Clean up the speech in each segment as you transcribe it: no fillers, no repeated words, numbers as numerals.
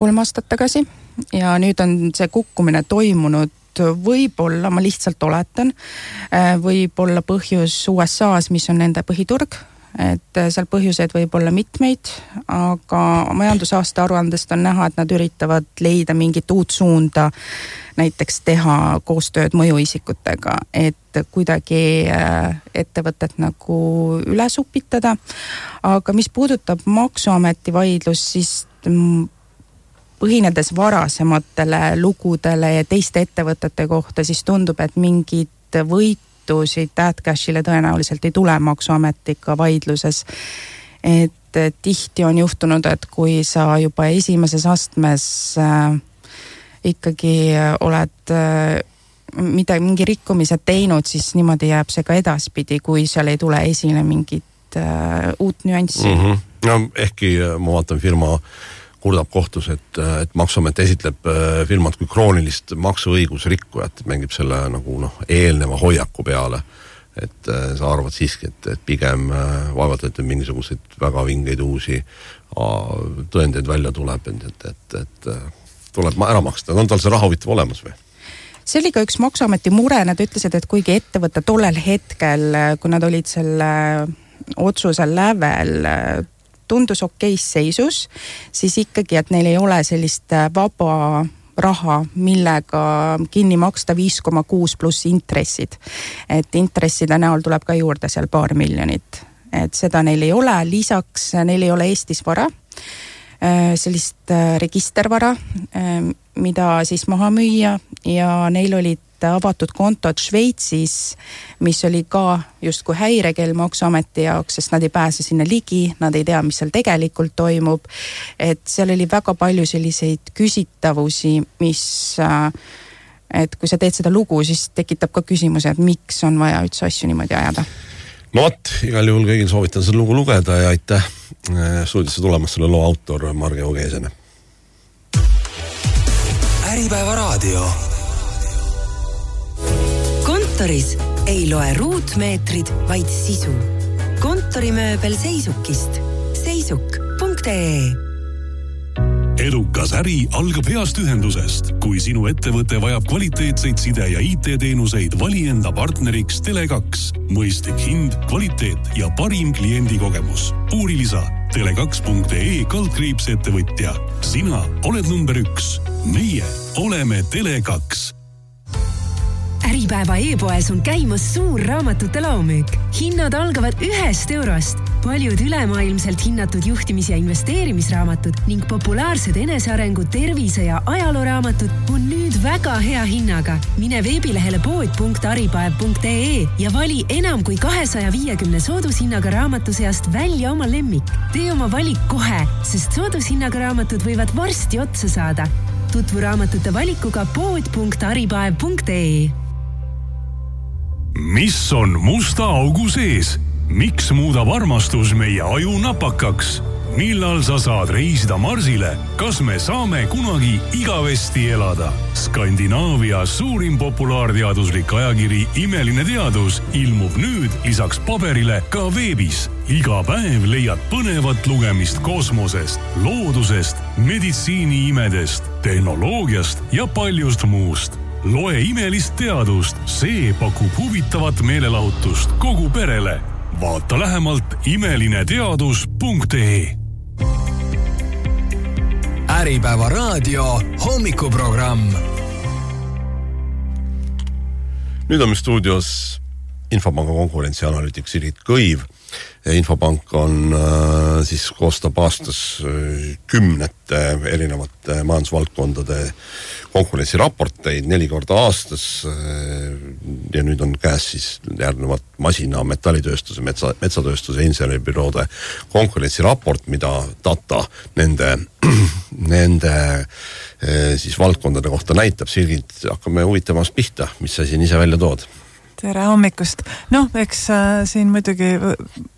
3 aastat tagasi ja nüüd on see kukkumine toimunud võib-olla, ma lihtsalt oletan, võib-olla põhjus USA-s, mis on nende põhiturg, et seal põhjuseid võib olla mitmeid, aga majandusaasta aruandest on näha, et nad üritavad leida mingit uut suunda, näiteks teha koostööd mõjuisikutega, et kuidagi ettevõtet nagu üle supitada. Aga mis puudutab Maksuameti vaidlus, siis põhinedes varasematele lugudele ja teiste ettevõtete kohta, siis tundub, et mingid võitusid AdCashile tõenäoliselt ei tule Maksuametiga vaidluses. Et tihti on juhtunud, et kui sa juba esimeses astmes ikkagi oled mingi rikkumised teinud, siis niimoodi jääb see ka edaspidi, kui seal ei tule esile mingit uut nüanssi. No ehkki ma vaatan firma kurdab kohtus, et Maksuamet esitleb firmat kui kroonilist maksuõigusrikkujat, mängib selle nagu eelneva hoiaku peale. Et sa arvad siiski, et pigem vaevalt, et mingisuguseid väga vingeid uusi tõendeid välja tuleb, et tuleb ära maksta. On tal see raha huvitav olemas või? See oli ka üks Maksuameti mure, nad ütlesid, et kuigi ettevõtte tollel hetkel, kui nad olid selle otsuse lävel tundus okeis seisus, siis ikkagi, et neil ei ole sellist vaba raha, millega kinni maksta 5,6 pluss intressid. Et intresside näol tuleb ka juurde seal paar miljonit. Et seda neil ei ole, lisaks neil ei ole Eestis vara, sellist registervara, mida siis maha müüa ja neil olid avatud kontod Šveitsis, mis oli ka justkui häirekell Maksuameti jaoks, sest nad ei pääse sinna ligi, nad ei tea, mis seal tegelikult toimub. Et seal oli väga palju selliseid küsitavusi, mis, et kui sa teed seda lugu, siis tekitab ka küsimuse, et miks on vaja üldse asju niimoodi ajada. No vot, igal juhul kõigil soovitan seda lugu lugeda ja aitäh stuudiosse tulemas selle loo autor Marge Ogeesene. Äripäeva raadio. Kontoris ei loe ruutmeetrid, vaid sisu. Kontorimööbel Seisukist. Seisuk.ee Edukas äri algab heast ühendusest. Kui sinu ettevõte vajab kvaliteetseid side- ja IT-teenuseid, vali enda partneriks Tele2. Mõistlik hind, kvaliteet ja parim kliendikogemus. Uuri lisa tele2.ee /ettevõtja. Sina oled number 1. Meie oleme Tele2. Äripäeva e-poes on käimas suur raamatute laomüük. Hinnad algavad 1 eurost. Paljud ülemaailmselt hinnatud juhtimis- ja investeerimisraamatud ning populaarsed enesearengu, tervise- ja ajalooraamatud on nüüd väga hea hinnaga. Mine veebilehele pood.aripäev.ee ja vali enam kui 250 soodushinnaga raamatu seast välja oma lemmik. Tee oma valik kohe, sest soodushinnaga raamatud võivad varsti otsa saada. Tutvu raamatute valikuga pood.aripäev.ee Mis on musta augu sees? Miks muudab armastus meie aju napakaks? Millal sa saad reisida Marsile? Kas me saame kunagi igavesti elada? Skandinaavia suurim populaarteaduslik ajakiri Imeline teadus ilmub nüüd lisaks paberile ka veebis. Iga päev leiad põnevat lugemist kosmosest, loodusest, meditsiiniimedest, tehnoloogiast ja paljust muust. Loe imelist teadust, see pakub huvitavat meelelahutust kogu perele. Vaata lähemalt imelineteadus.ee Äripäeva raadio hommikuprogramm. Nüüd on stuudios Infopanga konkurentsianalüütik Sirit Kõiv. Infopank on siis koostab aastas 10 erinevate majandusvaldkondade konkurentsiraporteid 4 korda aastas ja nüüd on käes siis järgnevad masina, metallitööstuse, metsatööstuse, inseneribiroode konkurentsiraport, mida data nende siis valdkondade kohta näitab. Sirit, hakkame huvitavast pihta, mis sa siin ise välja tood? Tere hommikust. Eks siin muidugi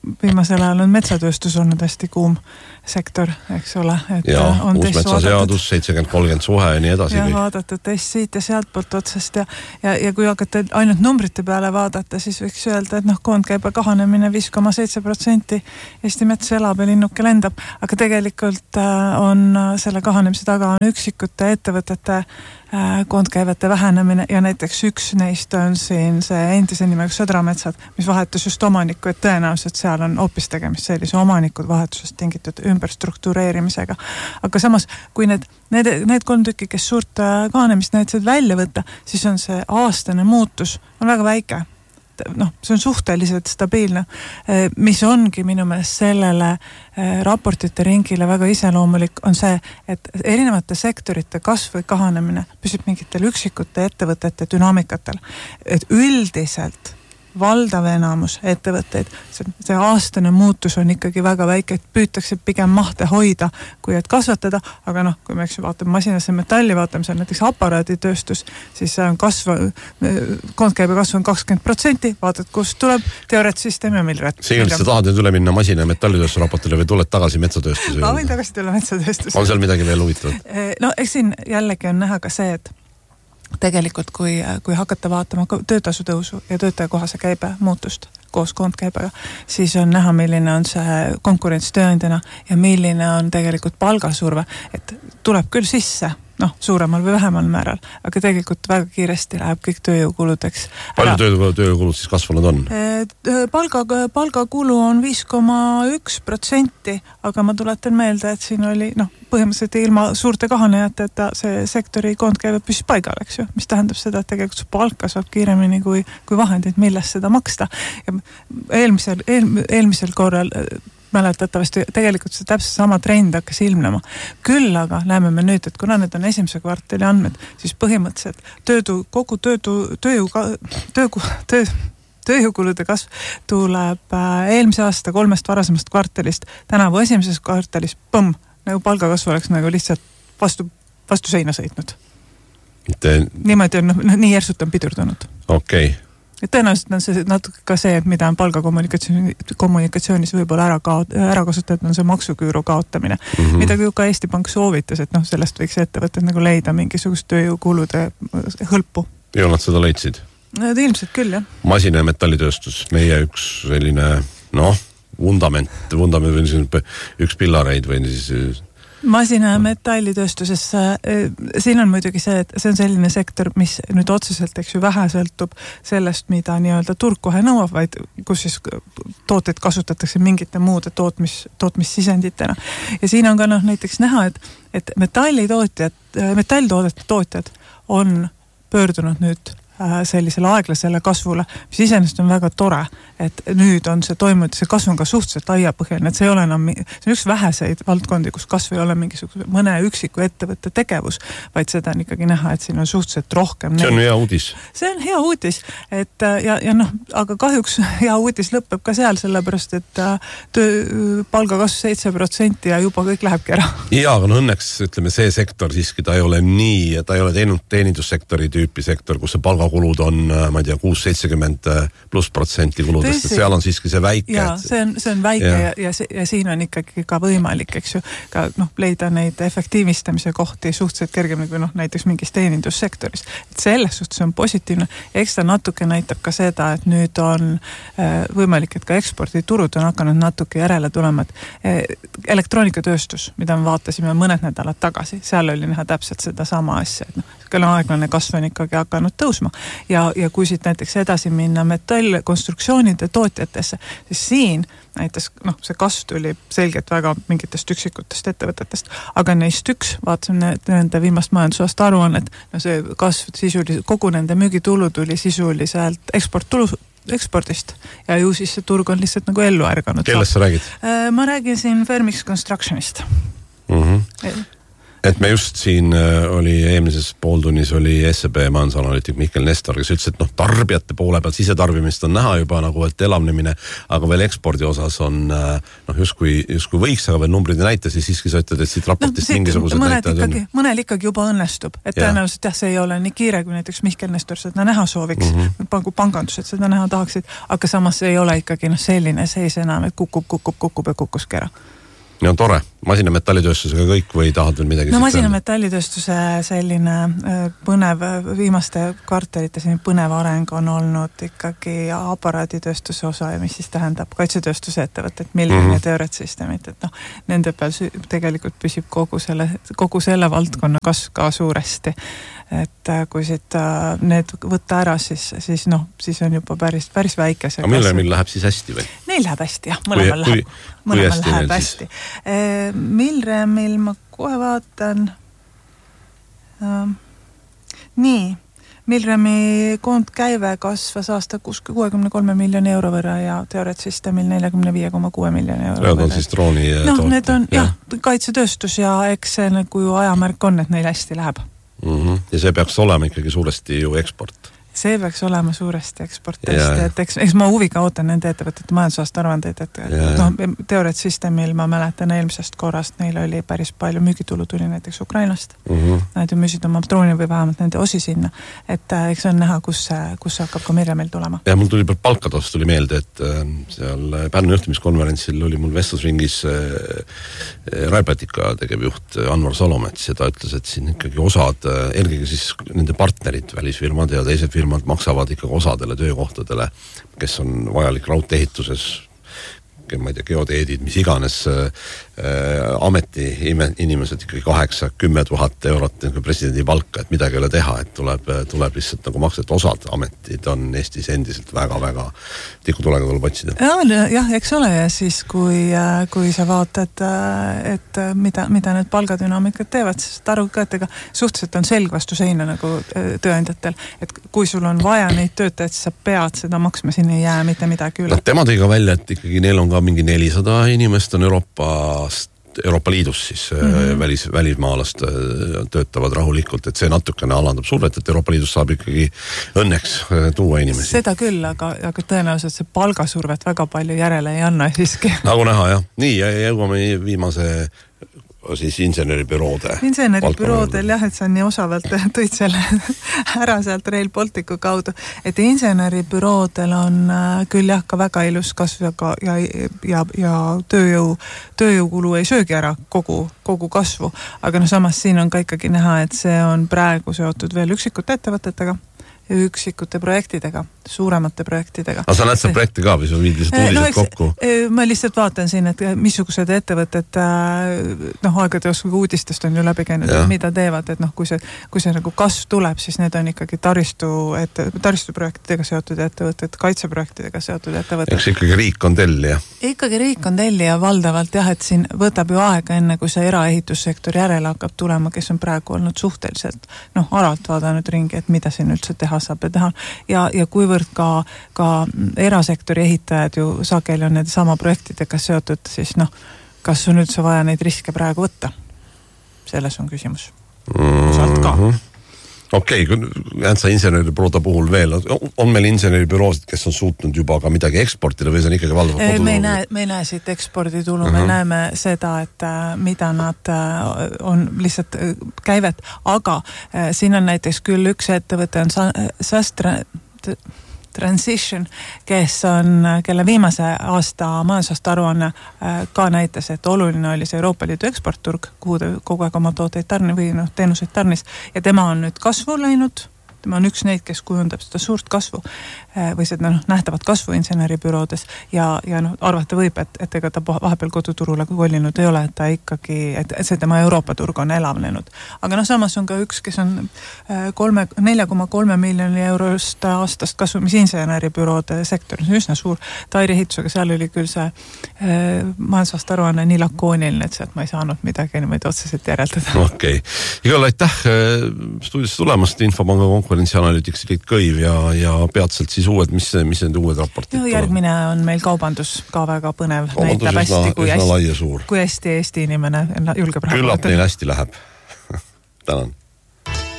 viimasel ajal on metsatööstus olnud hästi kuum sektor, eks ole. Ja, uus metsaseadus, 70-30 suhe ja nii edasi. Ja vaadatud teist siit ja sealt poolt otsast ja kui hakata ainult numbrite peale vaadata, siis võiks öelda, et koondkäibe kahanemine 5,7%, Eesti mets elab ja linnuke lendab, aga tegelikult on selle kahanemise taga on üksikute ettevõtete koondkäivete vähenemine ja näiteks üks neist on siin see endise nimega Sõdrametsad, mis vahetus just omanikku, et tõenäoliselt seal on hoopis tegemist sellise omanikud vahetusest tingitud ümberstruktureerimisega. Aga samas, kui need 3 tükki, kes suurt kahanemist näitasid välja võtta, siis on see aastane muutus on väga väike. See on suhteliselt stabiilne, mis ongi minu meelest sellele raportite ringile väga iseloomulik, on see, et erinevate sektorite kasv või kahanemine püsib mingitel üksikute ettevõtete dünaamikatel. Et üldiselt valdav enamus ettevõtteid, see aastane muutus on ikkagi väga väike, et püütakse pigem mahte hoida, kui et kasvatada, aga kui me vaatame masinasse metalli, vaatame seal näiteks aparaaditööstus, siis see on koondkäibe kasv on 20%, vaatad, kust tuleb teoreetsüsteem ja millret. Seegilt sa tahad nüüd üle minna masina ja metallitööstuse raportile või tuled tagasi metsatööstuse? Ma võin tagasi tulla metsatööstuse. On seal midagi veel huvitavat? Eks siin jällegi on näha ka see, et tegelikult kui hakata vaatama töötasu tõusu ja töötajakohase käibe muutust koos koondkäibega, siis on näha, milline on see konkurents tööandjana ja milline on tegelikult palgasurve, et tuleb küll sisse, suuremal või vähemal määral, aga tegelikult väga kiiresti läheb kõik tööjõukuludeks. Palju tööjõukulud siis kasvanud on? Palgakulu on 5,1%, aga ma tuletan meelde, et siin oli põhimõtteliselt ilma suurte kahanejateta see sektori koondkäive püsis paigal, eks ju, mis tähendab seda, et tegelikult see palk kasvab kiiremini kui vahendid, millest seda maksta. Ja eelmisel korral mäletatavasti tegelikult see täpselt sama trend hakkas ilmnema. Küll aga näeme me nüüd, et kuna need on esimese kvartali andmed, siis põhimõtteliselt kogu tööjõukulude kasv tuleb eelmise aasta 3 varasemast kvartalist, tänavu esimeses kvartalis, nagu palgakasv oleks nagu lihtsalt vastu seina sõitnud. Niimoodi on, nii järsult on pidurdunud. Okei. Et tõenäoliselt on see natuke ka see, et mida on palgakommunikatsioonis võib-olla ära kasutatud, on see maksuküüru kaotamine, mida ka Eesti Pank soovitas, et sellest võiks ettevõtted nagu leida mingisugust tööjõukulude hõlpu. Ja nad seda leidsid? Ilmselt küll, jah. Masina ja metallitööstus, meie üks selline, vundament või üks pillareid või siis masina- ja metallitööstuses siin on muidugi see, et see on selline sektor, mis nüüd otseselt, eks ju, vähe sõltub sellest, mida nii-öelda turg kohe nõuab, vaid kus siis tooteid kasutatakse mingite muude tootmissisenditena. Ja siin on ka näiteks näha, et metalltoodete tootjad on pöördunud nüüd sellisele aeglasele kasvule, mis iseenesest on väga tore, et nüüd on see toimunud, see kasv on ka suhteliselt laiapõhjaline, et see ei ole enam, see on üks väheseid valdkondi, kus kasv ei ole mingisuguse mõne üksiku ettevõtte tegevus, vaid seda on ikkagi näha, et siin on suhteliselt rohkem. See on hea uudis. See on hea uudis, et aga kahjuks hea uudis lõpeb ka seal, sellepärast, et palga kasv 7% ja juba kõik lähebki ära. Ja, aga õnneks, ütleme, see sektor siiski, ta ei ole teenindussektori tüüpi sektor, kus see palga kulud on, ma ei tea, 6-70% kuludest, et seal on siiski see väike. Ja, see on väike ja siin on ikkagi ka võimalik, eks ju, ka leida neid efektiivistamise kohti suhteliselt kergemini kui näiteks mingis teenindussektoris. Et selles suhtes on positiivne. Eks ta natuke näitab ka seda, et nüüd on võimalik, et ka eksporditurud on hakanud natuke järele tulema. Elektroonikatööstus, mida me vaatasime mõned nädalad tagasi, seal oli näha täpselt seda sama asja, et küll aeglane kasv on ikkagi hakanud tõusma. Ja kui siit näiteks edasi minna metallkonstruktsioonide tootjatesse, siis siin näiteks, see kasv tuli selgelt väga mingitest üksikutest ettevõtetest, aga neist üks, vaatasime nende viimast majandusaasta aruannet, see kasv sisuliselt, kogu nende müügitulu tuli sisuliselt ekspordist ja ju siis see turg on lihtsalt nagu ellu ärganud. Kellest sa räägid? Ma räägin siin Fermix Constructionist. Et me just siin oli eelmises pooltunnis oli SEB majandusanalüütik Mihkel Nestor, kes ütles, et tarbijate poole pealt sisetarbimist on näha juba nagu, et elavnemine, aga veel ekspordi osas on justkui võiks, aga veel numbrid ei näita, siis siiski sa ütled, et siit raportist mingisugused näitajad on. Mõnel ikkagi juba õnnestub, et tõenäoliselt see ei ole nii kiire, kui näiteks Mihkel Nestor seda näha sooviks, pangandused seda näha tahaksid, aga samas see ei ole ikkagi selline seis enam, et kukub ja kukkuski ära. Ja on tore. Masinametallitööstusega kõik või tahad veel midagi? No masinametallitööstuse selline põnev, viimaste kvartalite selline põnev areng on olnud ikkagi aparaaditööstuse osa, ja mis siis tähendab kaitsetööstuse ettevõtet, miljonid eurot süsteemid, et nende peal tegelikult püsib kogu selle valdkonna kasv ka suuresti. Et kui siit need võtta ära, siis on juba päris väike see. Aga meil läheb siis hästi või? Neil läheb hästi, jah. Mõlemal läheb hästi. Milremil ma kohe vaatan. Nii, Milremi koondkäive kasvas aasta 63 miljoni euro võrra ja Theoret Systemil 45,6 miljoni euro võrra. Need on siis drooni toote. Need on kaitsetööstus ja eks see nagu ju ajamärk on, et neil hästi läheb. Ja see peaks olema ikkagi suuresti ju eksport. See peaks olema suuresti eksportist, et eks ma huviga ootan nende ettevõtete majandusaasta aruandeid, et Theoret Systemil ma mäletan eelmisest korrast, neil oli päris palju müügitulu tuli näiteks Ukrainast. Nad ju müüsid oma drooni või vähemalt nende osi sinna, et eks on näha, kus hakkab ka Mirjamil tulema. Ja mul tuli palkadost tuli meelde, et seal Pärnu juhtimiskonverentsil oli mul vestlusringis Raipatika tegevjuht Anvar Salomet, seda ütles, et siin ikkagi osad, eelkõige siis nende partnerid, välisfirmad ja teised firmad maksavad ikkagi osadele töökohtadele, kes on vajalik raudteehituses, ma ei tea, geodeedid, mis iganes ameti inimesed ikkagi 8-10 000 eurot presidendi palka, et midagi ei ole teha, et tuleb lihtsalt nagu makset osad ametid on Eestis endiselt väga-väga tikutulega tuleb otsida. Jah, eks ole, ja siis kui sa vaatad, et mida need palgadünaamikad teevad, siis aru ka, et ega suhteliselt on selg vastu seina nagu tööandjatel, et kui sul on vaja neid töötajaid, siis sa pead seda maksma, siin ei jää mitte midagi üle. Tema tõi ka välja, et ikkagi neil on ka mingi 400 inimest on Euroopa Liidus siis välismaalast töötavad rahulikult, et see natukene alandab survet, et Euroopa Liidus saab ikkagi õnneks tuua inimesi. Seda küll, aga tõenäoliselt see palgasurvet väga palju järele ei anna siiski. Nagu näha, jah. Nii, ja jõuame viimase siis inseneribyroodel jah, et sa nii osavalt tõid selle ära sealt Rail Balticu kaudu, et inseneribyroodel on küll jah ka väga ilus kasv ja tööjõukulu ei söögi ära kogu kasvu, aga samas siin on ka ikkagi näha, et see on praegu seotud veel üksikute ettevõtetega ja üksikute projektidega, suuremate projektidega. Aga sa näed seda projekti ka või sa viid lihtsalt uudised kokku? Ma lihtsalt vaatan siin, et missugused ettevõtted aegade oskuga uudistest on ju läbi käinud, mida teevad, et kui see nagu kasv tuleb, siis need on ikkagi taristuprojektidega seotud ettevõtted, kaitseprojektidega seotud ettevõtted. Eks ikkagi riik on tellija? Ikkagi riik on tellija valdavalt jah, et siin võtab ju aega enne, kui see eraehitussektor järele hakkab tulema, kes on praegu olnud suhteliselt aralt vaadanud ringi, et mida siin üldse teha saab ja kuivõrd ka erasektori ehitajad ju sageli on need sama projektidega seotud, siis kas on üldse vaja neid riske praegu võtta? Selles on küsimus. Osalt ka. Okei, sa inseneribürooda puhul veel, on meil inseneribüroosid, kes on suutnud juba ka midagi eksportida või see on ikkagi valdavalt kodutulu? Me ei näe siit eksporditulu, me näeme seda, et mida nad on lihtsalt käivet, aga siin on näiteks küll üks ettevõte on Sastra Transition, kelle viimase aasta majandusaasta aruanne ka näitas, et oluline oli see Euroopa Liidu eksportturg, kuhu ta kogu aeg oma tooteid tarni või teenuseid tarnis ja tema on nüüd kasvu läinud, tema on üks neid, kes kujundab seda suurt kasvu või seda nähtavat kasvu inseneribüroodes ja arvata võib, et ega ta vahepeal koduturule kolinud ei ole, et ta ikkagi, et see tema Euroopa turg on elavnenud. Aga samas on ka üks, kes on 4,3 miljoni eurost aastast kasvu, mis inseneribüroode sektor on üsna suur Tairi ehitusega, seal oli küll see majandusaasta aruanne nii lakooniline, et sealt ma ei saanud midagi niimoodi otseselt järeldada. Okei. Igal aitäh stuudiosse tulemast, Infopanga konkurentsianalüütiks Tiit Kõiv ja peatselt siis uued, mis need uued raportid järgmine on meil kaubandus ka väga põnev, näitab hästi, kui hästi Eesti inimene julgeb küllap neil hästi läheb. tänan.